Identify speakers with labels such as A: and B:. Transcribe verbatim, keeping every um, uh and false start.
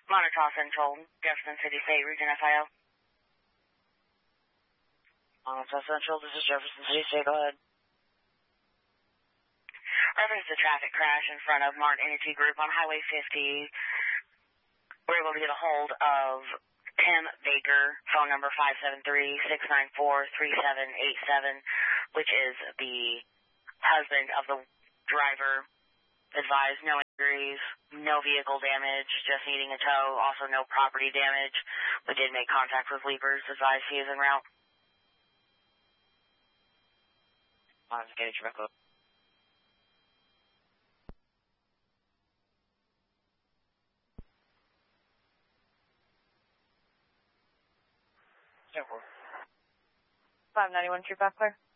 A: Montauk Central, Jefferson City State, Region F I O.
B: Montauk Central, this is Jefferson City State, go ahead.
A: Reference to traffic crash in front of Mart Energy Group on Highway fifty. We're able to get a hold of Tim Baker, phone number five seven three, six nine four, three seven eight seven, which is the husband of the driver. Advised no injuries, no vehicle damage, just needing a tow, also no property damage. We did make contact with Leapers, advised he is en route.
B: I'll just get it back up.
C: five ninety-one, true back clear.